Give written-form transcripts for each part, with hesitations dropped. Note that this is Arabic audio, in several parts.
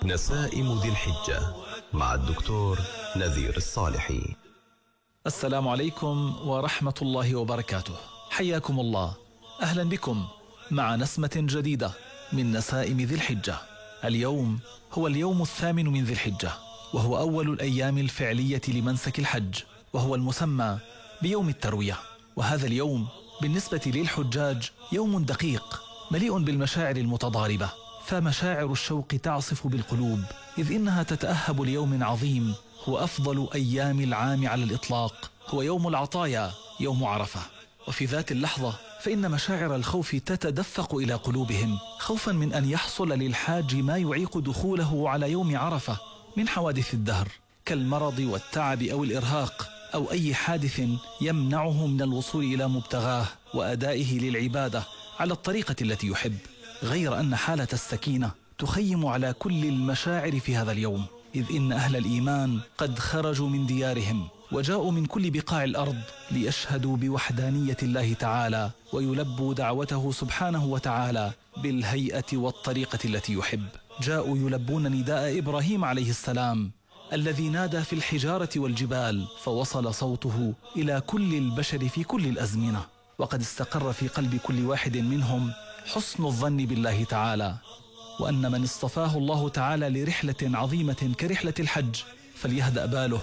نسائم ذي الحجة مع الدكتور نذير الصالحي. السلام عليكم ورحمة الله وبركاته. حياكم الله، أهلا بكم مع نسمة جديدة من نسائم ذي الحجة. اليوم هو اليوم 8 من ذي الحجة، وهو أول الأيام الفعلية لمنسك الحج، وهو المسمى بيوم التروية. وهذا اليوم بالنسبة للحجاج يوم دقيق مليء بالمشاعر المتضاربة، فمشاعر الشوق تعصف بالقلوب، إذ إنها تتأهب ليوم عظيم هو أفضل أيام العام على الإطلاق، هو يوم العطايا، يوم عرفة. وفي ذات اللحظة فإن مشاعر الخوف تتدفق إلى قلوبهم، خوفا من أن يحصل للحاج ما يعيق دخوله على يوم عرفة من حوادث الدهر كالمرض والتعب أو الإرهاق أو أي حادث يمنعه من الوصول إلى مبتغاه وأدائه للعبادة على الطريقة التي يحب. غير أن حالة السكينة تخيم على كل المشاعر في هذا اليوم، إذ إن أهل الإيمان قد خرجوا من ديارهم وجاءوا من كل بقاع الأرض ليشهدوا بوحدانية الله تعالى ويلبوا دعوته سبحانه وتعالى بالهيئة والطريقة التي يحب. جاءوا يلبون نداء إبراهيم عليه السلام الذي نادى في الحجارة والجبال، فوصل صوته إلى كل البشر في كل الأزمنة، وقد استقر في قلب كل واحد منهم حسن الظن بالله تعالى، وأن من اصطفاه الله تعالى لرحلة عظيمة كرحلة الحج فليهدأ باله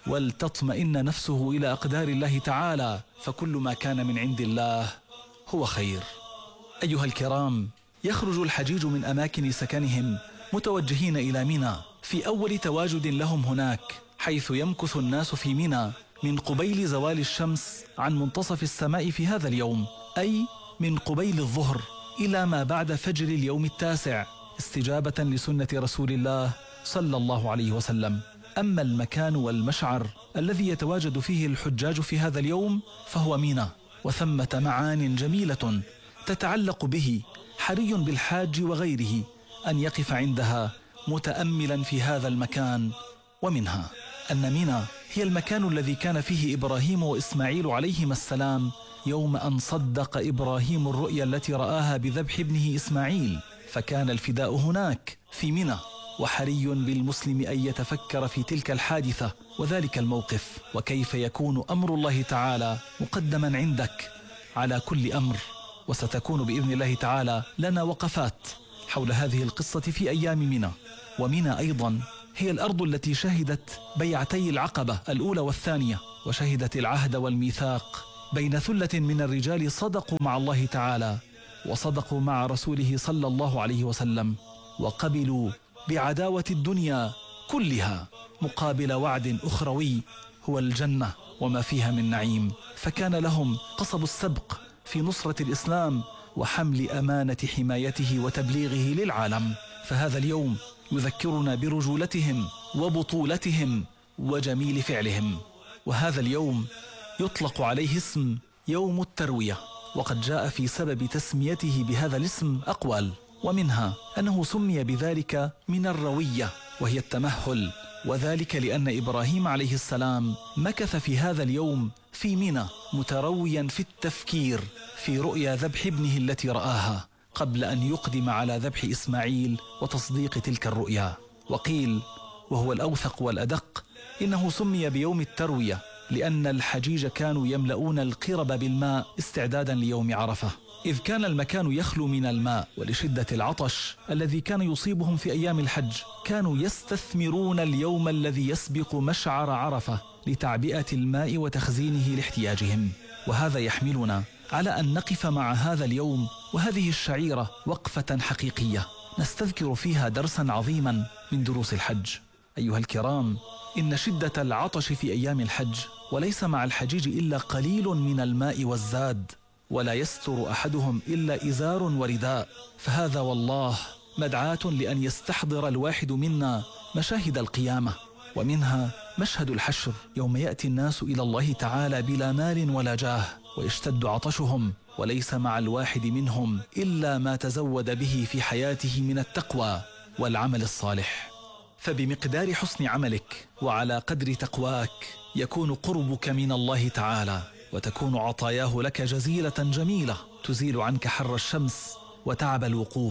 ولتطمئن نفسه إلى أقدار الله تعالى، فكل ما كان من عند الله هو خير. أيها الكرام، يخرج الحجيج من أماكن سكنهم متوجهين إلى منى في أول تواجد لهم هناك، حيث يمكث الناس في منى من قبيل زوال الشمس عن منتصف السماء في هذا اليوم، أي من قبيل الظهر إلى ما بعد فجر اليوم 9، استجابة لسنة رسول الله صلى الله عليه وسلم. أما المكان والمشعر الذي يتواجد فيه الحجاج في هذا اليوم فهو منى، وثمة معان جميلة تتعلق به، حري بالحاج وغيره أن يقف عندها متأملا في هذا المكان. ومنها أن منى هي المكان الذي كان فيه إبراهيم وإسماعيل عليهما السلام يوم أن صدق إبراهيم الرؤيا التي رآها بذبح ابنه إسماعيل، فكان الفداء هناك في منى، وحري بالمسلم أن يتفكر في تلك الحادثة وذلك الموقف، وكيف يكون أمر الله تعالى مقدما عندك على كل أمر. وستكون بإذن الله تعالى لنا وقفات حول هذه القصة في أيام منى. ومنى أيضا هي الأرض التي شهدت بيعتي العقبة الأولى والثانية، وشهدت العهد والميثاق بين ثلة من الرجال صدقوا مع الله تعالى وصدقوا مع رسوله صلى الله عليه وسلم، وقبلوا بعداوة الدنيا كلها مقابل وعد أخروي هو الجنة وما فيها من نعيم، فكان لهم قصب السبق في نصرة الإسلام وحمل أمانة حمايته وتبليغه للعالم. فهذا اليوم يذكرنا برجولتهم وبطولتهم وجميل فعلهم. وهذا اليوم يطلق عليه اسم يوم التروية، وقد جاء في سبب تسميته بهذا الاسم أقوال، ومنها أنه سمي بذلك من الروية وهي التمهل، وذلك لأن إبراهيم عليه السلام مكث في هذا اليوم في منى مترويا في التفكير في رؤيا ذبح ابنه التي رآها قبل أن يقدم على ذبح إسماعيل وتصديق تلك الرؤيا. وقيل وهو الأوثق والأدق إنه سمي بيوم التروية لأن الحجيج كانوا يملؤون القرب بالماء استعدادا ليوم عرفة، إذ كان المكان يخلو من الماء، ولشدة العطش الذي كان يصيبهم في أيام الحج كانوا يستثمرون اليوم الذي يسبق مشعر عرفة لتعبئة الماء وتخزينه لاحتياجهم. وهذا يحملنا على أن نقف مع هذا اليوم وهذه الشعيرة وقفة حقيقية نستذكر فيها درسا عظيما من دروس الحج. أيها الكرام، إن شدة العطش في أيام الحج وليس مع الحجيج إلا قليل من الماء والزاد، ولا يستر أحدهم إلا إزار ورداء، فهذا والله مدعاة لأن يستحضر الواحد منا مشاهد القيامة، ومنها مشهد الحشر يوم يأتي الناس إلى الله تعالى بلا مال ولا جاه، ويشتد عطشهم وليس مع الواحد منهم إلا ما تزود به في حياته من التقوى والعمل الصالح. فبمقدار حسن عملك وعلى قدر تقواك يكون قربك من الله تعالى، وتكون عطاياه لك جزيلة جميلة تزيل عنك حر الشمس وتعب الوقوف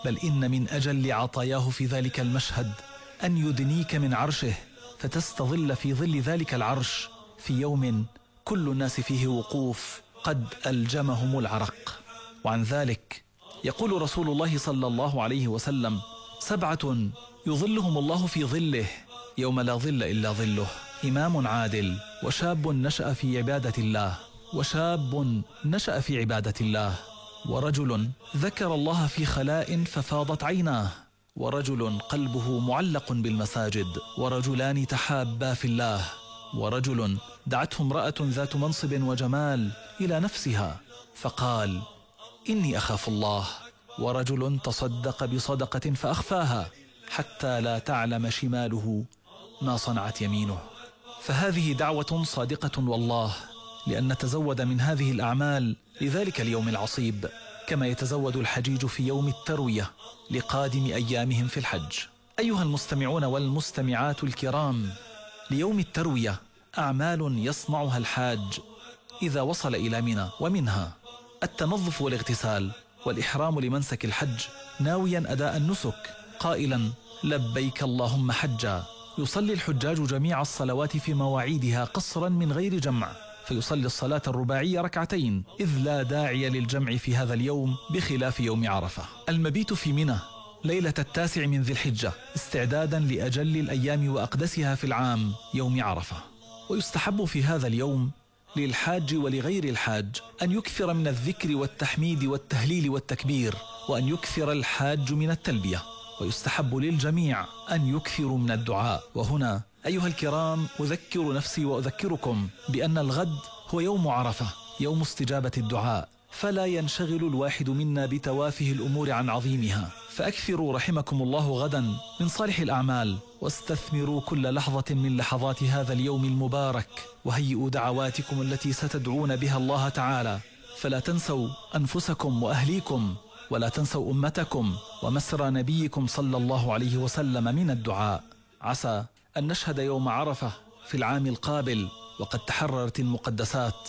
بل إن من أجل عطاياه في ذلك المشهد أن يدنيك من عرشه فتستظل في ظل ذلك العرش في يوم كل الناس فيه وقوف قد ألجمهم العرق. وعن ذلك يقول رسول الله صلى الله عليه وسلم: 7 يظلهم الله في ظله يوم لا ظل إلا ظله: إمام عادل، وشاب نشأ في عبادة الله، ورجل ذكر الله في خلاء ففاضت عيناه، ورجل قلبه معلق بالمساجد، ورجلان تحابا في الله، ورجل دعته امرأة ذات منصب وجمال إلى نفسها فقال: إني أخاف الله، ورجل تصدق بصدقة فأخفاها حتى لا تعلم شماله ما صنعت يمينه. فهذه دعوة صادقة والله، لأن نتزود من هذه الأعمال لذلك اليوم العصيب، كما يتزود الحجيج في يوم التروية لقادم أيامهم في الحج. أيها المستمعون والمستمعات الكرام، ليوم التروية أعمال يصنعها الحاج إذا وصل إلى منى، ومنها التنظف والاغتسال والإحرام لمنسك الحج ناويا أداء النسك قائلا: لبيك اللهم حجا. يصلي الحجاج جميع الصلوات في مواعيدها قصرا من غير جمع، فيصلي الصلاة الرباعية 2 ركعتين، إذ لا داعي للجمع في هذا اليوم بخلاف يوم عرفة. المبيت في منى ليلة 9 من ذي الحجة استعدادا لأجل الأيام وأقدسها في العام يوم عرفة. ويستحب في هذا اليوم للحاج ولغير الحاج أن يكثر من الذكر والتحميد والتهليل والتكبير، وأن يكثر الحاج من التلبية، ويستحب للجميع أن يكثروا من الدعاء. وهنا أيها الكرام أذكر نفسي وأذكركم بأن الغد هو يوم عرفة، يوم استجابة الدعاء، فلا ينشغل الواحد منا بتوافه الأمور عن عظيمها، فأكثروا رحمكم الله غدا من صالح الأعمال، واستثمروا كل لحظة من لحظات هذا اليوم المبارك، وهيئوا دعواتكم التي ستدعون بها الله تعالى، فلا تنسوا أنفسكم وأهليكم، ولا تنسوا أمتكم ومسرى نبيكم صلى الله عليه وسلم من الدعاء. عسى أن نشهد يوم عرفة في العام القابل وقد تحررت المقدسات،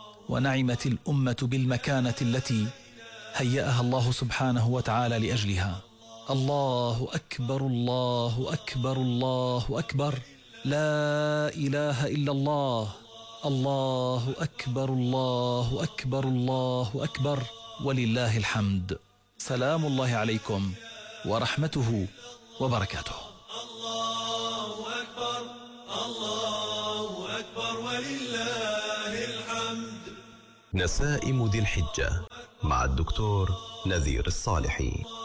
ونعمت الأمة بالمكانة التي هيأها الله سبحانه وتعالى لأجلها. الله أكبر، الله أكبر، الله أكبر، لا إله إلا الله، الله أكبر، الله أكبر، الله أكبر، ولله الحمد. سلام الله عليكم ورحمته وبركاته. الله أكبر، الله أكبر، ولله الحمد. نسائم ذي الحجة مع الدكتور نذير الصالحي.